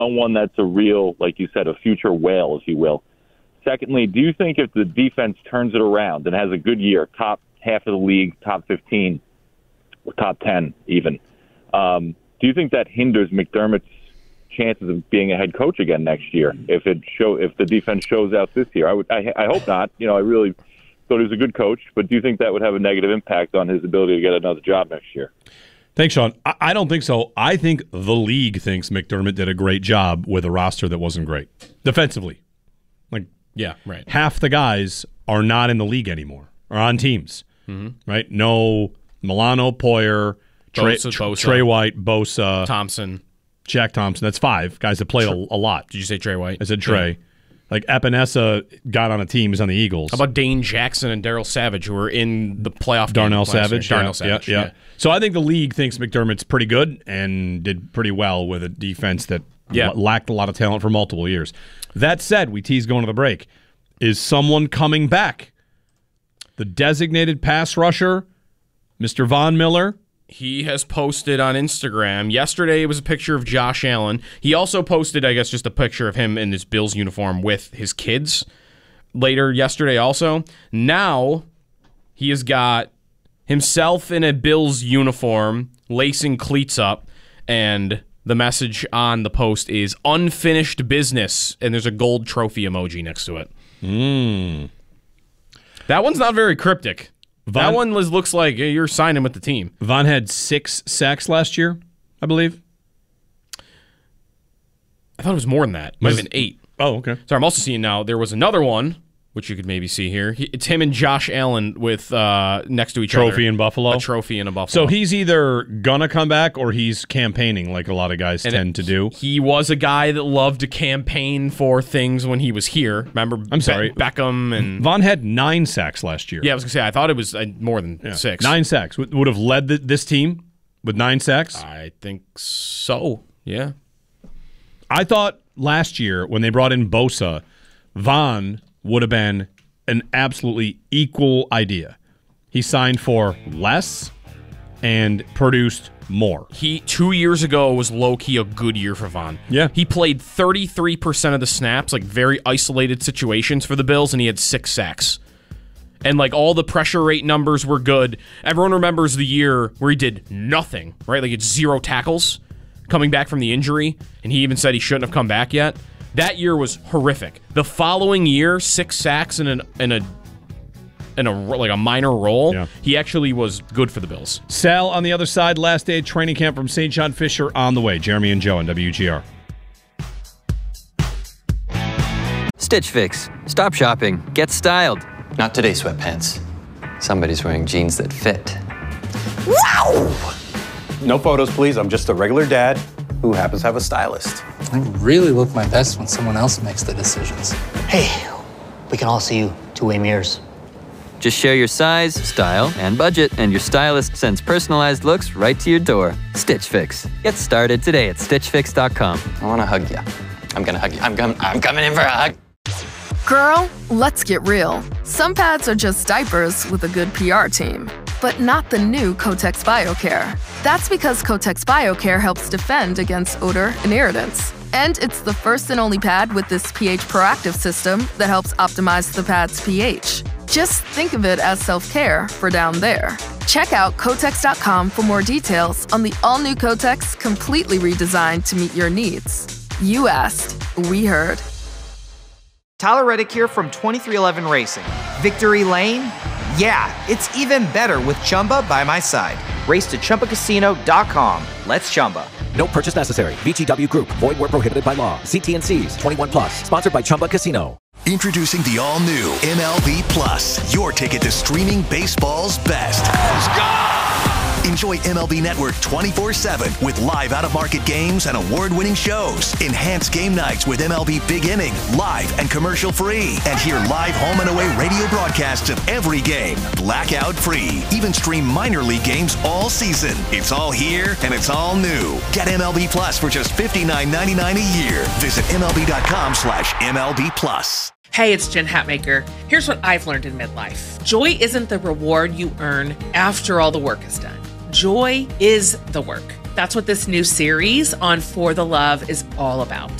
someone that's a real, like you said, a future whale, if you will? Secondly, do you think if the defense turns it around and has a good year, top half of the league, top 15, or top 10 even, do you think that hinders McDermott's chances of being a head coach again next year if the defense shows out this year? I hope not. I really thought he was a good coach, but do you think that would have a negative impact on his ability to get another job next year? Thanks, Sean. I don't think so. I think the league thinks McDermott did a great job with a roster that wasn't great defensively. Yeah, right. Half the guys are not in the league anymore, or on teams, right? No Milano, Poyer, Trey White, Bosa, Thompson, Jack Thompson. That's 5 guys that played a lot. Did you say Trey White? I said Trey. Yeah. Epinesa got on a team. He's on the Eagles. How about Dane Jackson and Darnell Savage, who were in the playoff Darnell Savage. Darnell Savage. Yeah. So I think the league thinks McDermott's pretty good and did pretty well with a defense that lacked a lot of talent for multiple years. That said, we tease going to the break. Is someone coming back? The designated pass rusher, Mr. Von Miller. He has posted on Instagram. Yesterday it was a picture of Josh Allen. He also posted, I guess, just a picture of him in his Bills uniform with his kids. Later yesterday also. Now he has got himself in a Bills uniform, lacing cleats up, and the message on the post is unfinished business, and there's a gold trophy emoji next to it. That one's not very cryptic. That one looks like you're signing with the team. Von had 6 sacks last year, I believe. I thought it was more than that. Might have been 8. Oh, okay. So I'm also seeing now there was another one, which you could maybe see here. It's him and Josh Allen with next to each other. Trophy in Buffalo? A trophy in a Buffalo. So he's either going to come back or he's campaigning like a lot of guys tend to do. He was a guy that loved to campaign for things when he was here. Remember Beckham and... Von had 9 sacks last year. Yeah, I was going to say, I thought it was more than 6. 9 sacks. Would have led this team with 9 sacks? I think so, yeah. I thought last year when they brought in Bosa, Von would have been an absolutely equal idea. He signed for less and produced more. 2 years ago was low-key a good year for Von. Yeah. He played 33% of the snaps, very isolated situations for the Bills, and he had 6 sacks. And all the pressure rate numbers were good. Everyone remembers the year where he did nothing, right? It's 0 tackles coming back from the injury, and he even said he shouldn't have come back yet. That year was horrific. The following year, 6 sacks in a minor role. Yeah. He actually was good for the Bills. Sal on the other side, last day of training camp from St. John Fisher on the way. Jeremy and Joe on WGR. Stitch Fix. Stop shopping. Get styled. Not today, sweatpants. Somebody's wearing jeans that fit. Wow! No photos, please. I'm just a regular dad who happens to have a stylist. I really look my best when someone else makes the decisions. Hey, we can all see you 2-way mirrors. Just share your size, style, and budget, and your stylist sends personalized looks right to your door. Stitch Fix. Get started today at StitchFix.com. I want to hug you. I'm going to hug you. I'm coming in for a hug. Girl, let's get real. Some pads are just diapers with a good PR team. But not the new Kotex BioCare. That's because Kotex BioCare helps defend against odor and irritants. And it's the first and only pad with this pH proactive system that helps optimize the pad's pH. Just think of it as self-care for down there. Check out Kotex.com for more details on the all-new Kotex, completely redesigned to meet your needs. You asked, we heard. Tyler Reddick here from 2311 Racing. Victory Lane? Yeah, it's even better with Chumba by my side. Race to ChumbaCasino.com. Let's Chumba. No purchase necessary. VGW Group. Void where prohibited by law. See T&Cs. 21 plus. Sponsored by Chumba Casino. Introducing the all-new MLB Plus. Your ticket to streaming baseball's best. Let's go! Enjoy MLB Network 24/7 with live out-of-market games and award-winning shows. Enhance game nights with MLB Big Inning, live and commercial-free. And hear live home and away radio broadcasts of every game, blackout-free. Even stream minor league games all season. It's all here and it's all new. Get MLB Plus for just $59.99 a year. Visit MLB.com/MLB Plus. Hey, it's Jen Hatmaker. Here's what I've learned in midlife. Joy isn't the reward you earn after all the work is done. Joy is the work. That's what this new series on For the Love is all about.